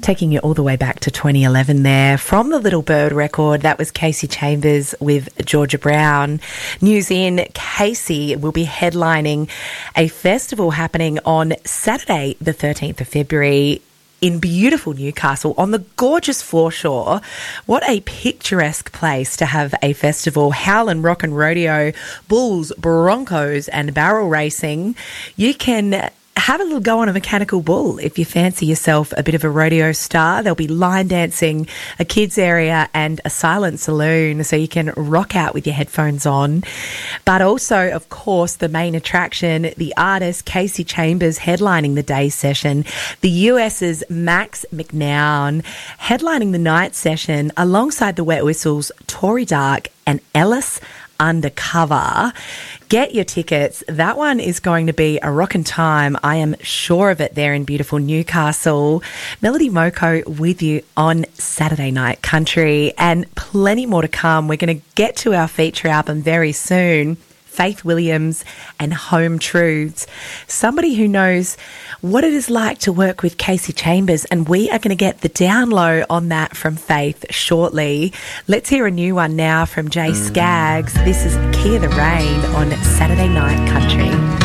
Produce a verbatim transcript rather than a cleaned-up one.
Taking you all the way back to twenty eleven there. From the Little Bird record, that was Kasey Chambers with Georgia Brown. News in, Kasey will be headlining a festival happening on Saturday, the thirteenth of February, in beautiful Newcastle on the gorgeous foreshore. What a picturesque place to have a festival. Howlin' Rock and Rodeo, bulls, broncos and barrel racing. You can have a little go on a mechanical bull if you fancy yourself a bit of a rodeo star. There'll be line dancing, a kids area and a silent saloon, so you can rock out with your headphones on. But also, of course, the main attraction, the artist Kasey Chambers headlining the day session, the US's Max McNown headlining the night session alongside the Wet Whistles, Tory Dark and Ellis Undercover. Get your tickets. That one is going to be a rockin' time. I am sure of it there in beautiful Newcastle. Melody Moko with you on Saturday Night Country, and plenty more to come. We're going to get to our feature album very soon. Faith Williams and Home Truths. Somebody who knows what it is like to work with Kasey Chambers, and we are going to get the down low on that from Faith shortly. Let's hear a new one now from Jay Skaggs. This is Key of the Rain on Saturday Night Country.